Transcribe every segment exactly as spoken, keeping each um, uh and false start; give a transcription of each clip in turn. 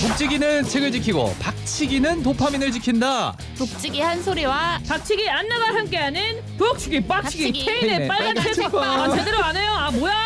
북치기는 책을 지키고 박치기는 도파민을 지킨다. 북치기 한 소리와 박치기 안나가 함께하는 북치기 빡치기 박치기. 테인의 테인의 빨간 빨간 책방. 책방. 아, 제대로 안 해요. 아 뭐야?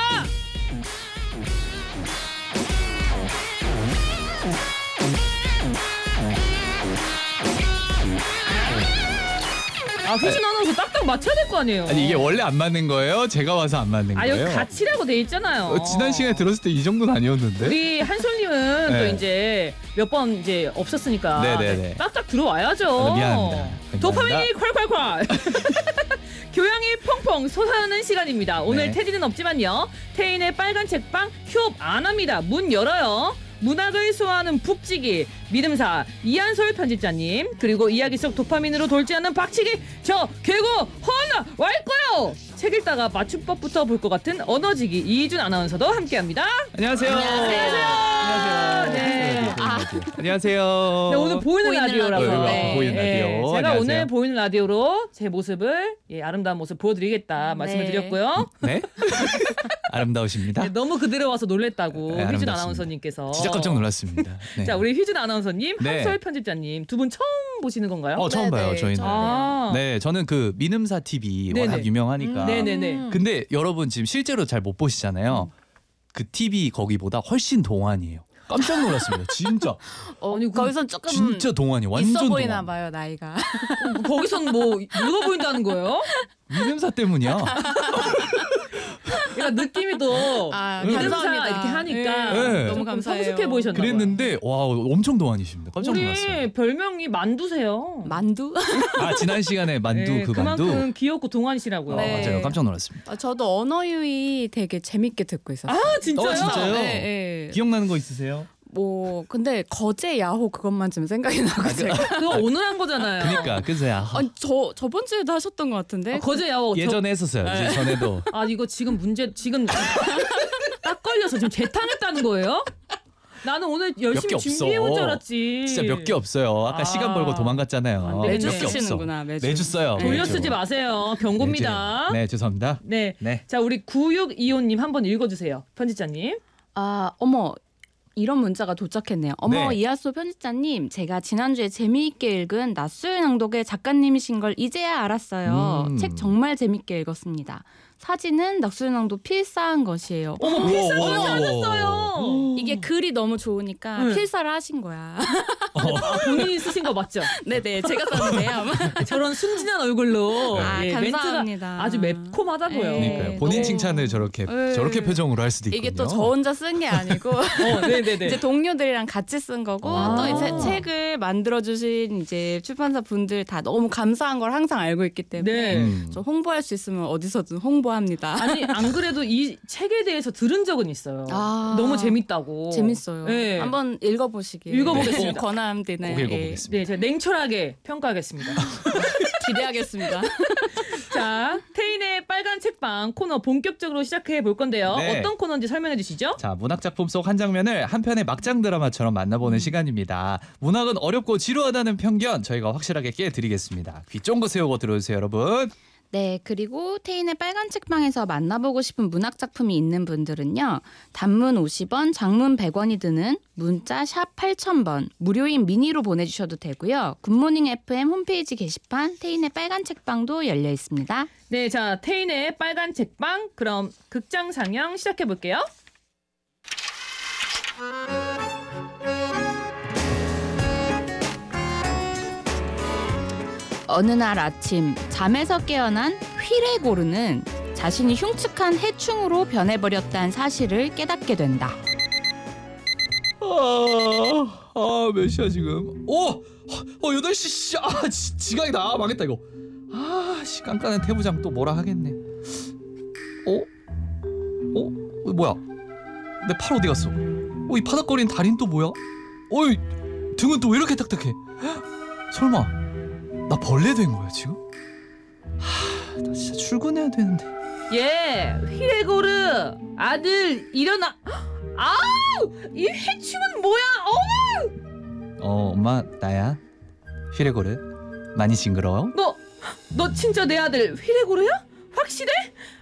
아 효진 아나운서 딱딱 맞춰야 될 거 아니에요. 아니 이게 원래 안 맞는 거예요? 제가 와서 안 맞는 아 거예요? 여기 같이라고 돼 있잖아요. 어, 지난 시간에 들었을 때 이 정도는 아니었는데. 우리 한솔님은 네. 또 이제 몇 번 이제 없었으니까 네네네. 딱딱 들어와야죠. 아, 미안합니다. 도파민이 콸콸콸. 교양이 퐁퐁 솟아오는 시간입니다. 오늘 네. 테디는 없지만요. 태인의 빨간 책방 휴업 안 합니다. 문 열어요. 문학을 소화하는 북치기 믿음사 이한솔 편집자님, 그리고 이야기 속 도파민으로 돌지 않는 박치기 저 개구 허나 왈거요. 책 읽다가 맞춤법부터 볼 것 같은 언어지기 이희준 아나운서도 함께합니다. 안녕하세요. 안녕하세요. 안녕하세요. 네. 아. 안녕하세요. 네, 오늘 보이는, 보이는 라디오라서 라디오. 네. 보이는 라디오. 제가 안녕하세요. 오늘 보이는 라디오로 제 모습을 예, 아름다운 모습 보여드리겠다 말씀을 네. 드렸고요. 네? 아름다우십니다. 네, 너무 그대로 와서 놀랬다고 네, 휘준 아름답습니다. 아나운서님께서. 진짜 깜짝 놀랐습니다. 네. 자, 우리 휘준 아나운서님, 네. 한솔 편집자님 두 분 처음 보시는 건가요? 어 처음 네네, 봐요 저희는. 처음 아, 네, 저는 그 민음사 티비 네네. 워낙 유명하니까. 음. 네네네. 음. 근데 여러분 지금 실제로 잘 못 보시잖아요. 그 티비 거기보다 훨씬 동안이에요. 깜짝 놀랐습니다. 진짜. 어, 아니, 그 거기선 조금 진짜 동안이에요. 완전 있어 보이나 동안. 봐요 나이가. 거기선 뭐 늙어 보인다는 거예요? 민음사 때문이야. 그러니까 느낌이 또 아, 믿음사 감사합니다. 이렇게 하니까 네. 조금 너무 감사해요. 성숙해 보이셨나 봐요. 그랬는데 와 엄청 동안이십니다. 깜짝 우리 놀랐어요. 별명이 만두세요. 만두? 아 지난 시간에 만두 네, 그 그만큼 만두. 귀엽고 동안이시라고요. 아, 네. 맞아요. 깜짝 놀랐습니다. 아, 저도 언어 유희 되게 재밌게 듣고 있었어요. 아 진짜요? 어, 진짜요? 네, 네. 기억나는 거 있으세요? 뭐 근데 거제 야호 그것만 좀 생각이 나고 제가. 그거 오늘 한 거잖아요. 그러니까 그새야. 아니 저 저번 주에도 하셨던 것 같은데. 아, 거제 야호. 저- 예전에 했었어요. 이제 전에도. 아 이거 지금 문제 지금 딱 걸려서 지금 재탕했다는 거예요? 나는 오늘 몇 열심히 개 없어. 준비해 온 줄 알았지. 진짜 몇 개 없어요. 아까 아. 시간 벌고 도망갔잖아요. 안 돼. 매주 몇 개 없어. 쓰시는구나 매주. 매주 써요. 돌려 매주. 쓰지 마세요. 경고입니다. 네, 죄송합니다. 네. 네. 자 우리 구육이오님 한번 읽어주세요. 편집자님. 아 어머. 이런 문자가 도착했네요. 어머 네. 이하수 편집자님, 제가 지난주에 재미있게 읽은 낮술 낭독의 작가님이신 걸 이제야 알았어요. 음. 책 정말 재밌게 읽었습니다. 사진은 낮술 낭독 필사한 것이에요. 어머 필사하지 않았어요. 이게 글이 너무 좋으니까 네. 필사를 하신 거야. 아, 본인이 쓰신 거 맞죠? 네네, 제가 썼는데요. 아마. 저런 순진한 얼굴로 아, 예, 감사합니다. 멘트가 아주 매콤하다고요. 네. 그러니까요. 본인 너무- 칭찬을 저렇게 네. 저렇게 표정으로 할 수도 있거든요. 이게 또 저 혼자 쓴 게 아니고 어, 네네네. 이제 동료들이랑 같이 쓴 거고 아. 또 이제 책을 만들어주신 이제 출판사 분들 다 너무 감사한 걸 항상 알고 있기 때문에 네. 음. 저 홍보할 수 있으면 어디서든 홍보합니다. 아니 안 그래도 이 책에 대해서 들은 적은 있어요. 아. 너무 재밌다고. 재밌어요. 네. 한번 읽어보시길 읽어보겠습니다. 꼭 권함드리네요. 꼭 예. 읽어보겠습니다. 네, 제가 냉철하게 평가하겠습니다. 기대하겠습니다. 자, 태인의 빨간 책방 코너 본격적으로 시작해 볼 건데요. 네. 어떤 코너인지 설명해 주시죠? 자, 문학 작품 속 한 장면을 한 편의 막장 드라마처럼 만나보는 시간입니다. 문학은 어렵고 지루하다는 편견 저희가 확실하게 깨드리겠습니다. 귀 쫑긋 세우고 들어주세요, 여러분. 네, 그리고 태인의 빨간 책방에서 만나보고 싶은 문학 작품이 있는 분들은요. 단문 오십 원, 장문 백 원이 드는 문자 샵 팔천 번 무료인 미니로 보내주셔도 되고요. 굿모닝 에프엠 홈페이지 게시판 태인의 빨간 책방도 열려 있습니다. 네, 자, 태인의 빨간 책방 그럼 극장 상영 시작해 볼게요. 어느 날 아침 잠에서 깨어난 휘레고르는 자신이 흉측한 해충으로 변해버렸다는 사실을 깨닫게 된다. 아, 아, 몇 시야 지금? 어, 어, 여덟 시. 씨, 아, 지, 지각이다. 아, 망했다 이거. 아, 씨, 깐깐한 태부장 또 뭐라 하겠네. 어? 어? 어 뭐야? 내 팔 어디 갔어? 어, 이 파닥거리는 다리는 또 뭐야? 어이, 등은 또 왜 이렇게 딱딱해? 헉, 설마 나 벌레 된 거야 지금? 하, 나 진짜 출근해야 되는데. 예, 휘레고르 아들 일어나. 아우, 이 해충은 뭐야? 어우, 어, 엄마 나야. 휘레고르 많이 징그러워? 너, 너 진짜 내 아들 휘레고르야? 확실해?